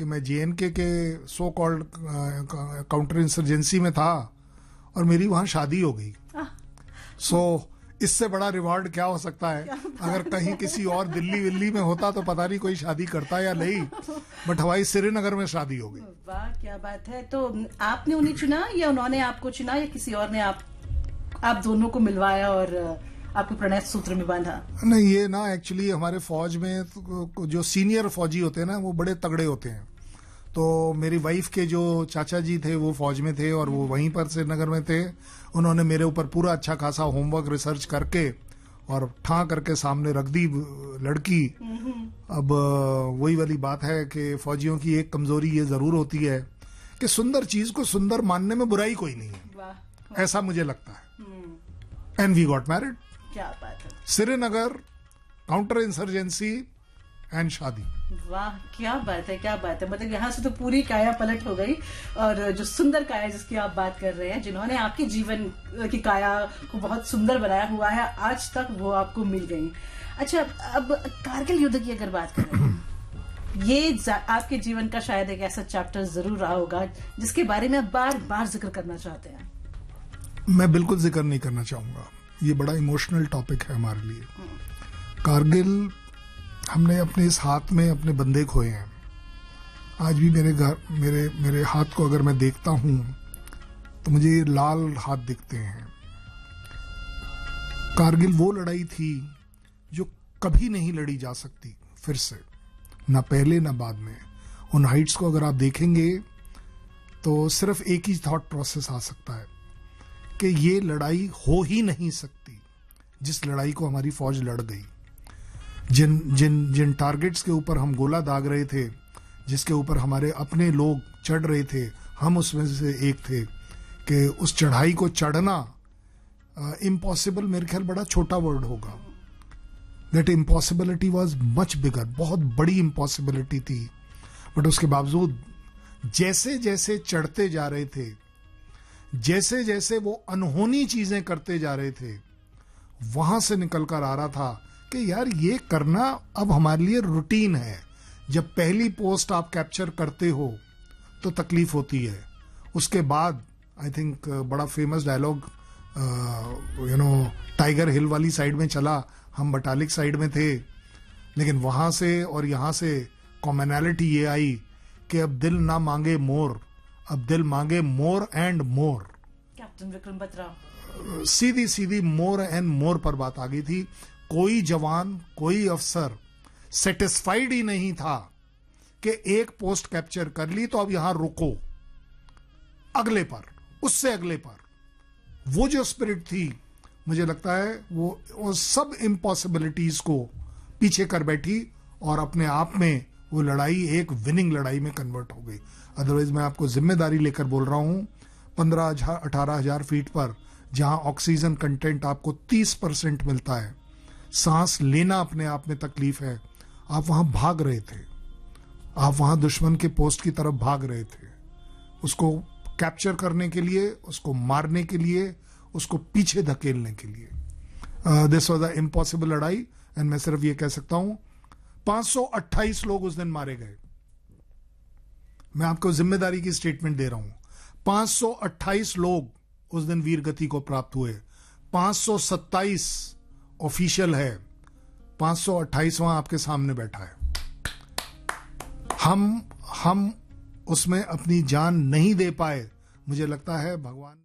कि मैं जेएनके के सो कॉल्ड काउंटर इंसर्जेंसी में था और मेरी वहां शादी हो गई। सो इससे बड़ा रिवार्ड क्या हो सकता है? अगर कहीं किसी और दिल्ली विल्ली में होता तो पता नहीं कोई शादी करता या नहीं, बट हवाई श्रीनगर में शादी हो गई। वाह, क्या बात है। तो आपने उन्हें चुना या उन्होंने आपको चुना या किसी और ने आप दोनों को मिलवाया और आपको प्रणय सूत्र में बांधा? नहीं, ये ना एक्चुअली हमारे फौज में जो सीनियर फौजी होते हैं ना, वो बड़े तगड़े होते हैं। तो मेरी वाइफ के जो चाचा जी थे वो फौज में थे और वो वहीं पर श्रीनगर में थे। उन्होंने मेरे ऊपर पूरा अच्छा खासा होमवर्क रिसर्च करके और ठा करके सामने रख दी लड़की। अब वही वाली बात है कि फौजियों की एक कमजोरी ये जरूर होती है कि सुंदर चीज को सुंदर मानने में बुराई कोई नहीं है, ऐसा मुझे लगता है। And we got married. क्या बात है। श्रीनगर, काउंटर इंसर्जेंसी एंड शादी। वाह, क्या बात है, क्या बात है। मतलब यहाँ से तो पूरी काया पलट हो गई और जो सुंदर काया जिसकी आप बात कर रहे हैं, जिन्होंने आपके जीवन की काया को बहुत सुंदर बनाया हुआ है, आज तक वो आपको मिल गई। अच्छा, अब कारगिल युद्ध की अगर बात करें, ये आपके जीवन का शायद एक ऐसा चैप्टर जरूर रहा होगा जिसके बारे में आप बार बार जिक्र करना चाहते हैं। मैं बिल्कुल जिक्र नहीं करना चाहूंगा, ये बड़ा इमोशनल टॉपिक है हमारे लिए। कारगिल, हमने अपने इस हाथ में अपने बंदे खोए हैं। आज भी मेरे हाथ को अगर मैं देखता हूं तो मुझे लाल हाथ दिखते हैं। कारगिल वो लड़ाई थी जो कभी नहीं लड़ी जा सकती फिर से, ना पहले ना बाद में। उन हाइट्स को अगर आप देखेंगे तो सिर्फ एक ही थॉट प्रोसेस आ सकता है कि ये लड़ाई हो ही नहीं सकती जिस लड़ाई को हमारी फौज लड़ गई। जिन टारगेट्स के ऊपर हम गोला दाग रहे थे, जिसके ऊपर हमारे अपने लोग चढ़ रहे थे, हम उसमें से एक थे, कि उस चढ़ाई को चढ़ना इम्पॉसिबल, मेरे ख्याल बड़ा छोटा वर्ड होगा। That impossibility was much bigger, बहुत बड़ी इम्पॉसिबिलिटी थी। बट उसके बावजूद जैसे जैसे चढ़ते जा रहे थे, जैसे जैसे वो अनहोनी चीजें करते जा रहे थे, वहां से निकल कर आ रहा था कि यार ये करना अब हमारे लिए रूटीन है। जब पहली पोस्ट आप कैप्चर करते हो तो तकलीफ होती है, उसके बाद आई थिंक बड़ा फेमस डायलॉग टाइगर हिल वाली साइड में चला, हम बटालिक साइड में थे, लेकिन वहां से और यहां से कॉमनैलिटी ये आई कि अब दिल ना मांगे मोर, अब दिल मांगे more and more. Captain Vikram Batra, Sidhi Sidhi more and more पर बात आ गई थी। कोई जवान, कोई अफसर सेटिस्फाइड ही नहीं था कि एक पोस्ट कैप्चर कर ली तो अब यहां रुको, अगले पर, उससे अगले पर। वो जो स्पिरिट थी, मुझे लगता है वो सब इम्पॉसिबिलिटीज को पीछे कर बैठी और अपने आप में वो लड़ाई एक विनिंग लड़ाई में कन्वर्ट हो गई। अदरवाइज मैं आपको जिम्मेदारी लेकर बोल रहा हूं, 15,000-18,000 फीट पर जहां ऑक्सीजन कंटेंट आपको 30% मिलता है, सांस लेना अपने आप में तकलीफ है, आप वहां भाग रहे थे, आप वहां दुश्मन के पोस्ट की तरफ भाग रहे थे, उसको कैप्चर करने के लिए, उसको मारने के लिए, उसको पीछे धकेलने के लिए। दिस वाज अ इम्पॉसिबल लड़ाई। एंड मैं सिर्फ ये कह सकता हूं 528 लोग उस दिन मारे गए। मैं आपको जिम्मेदारी की स्टेटमेंट दे रहा हूं, 528 लोग उस दिन वीर गति को प्राप्त हुए। 527 ऑफिशियल है, 528वां आपके सामने बैठा है। हम उसमें अपनी जान नहीं दे पाए, मुझे लगता है भगवान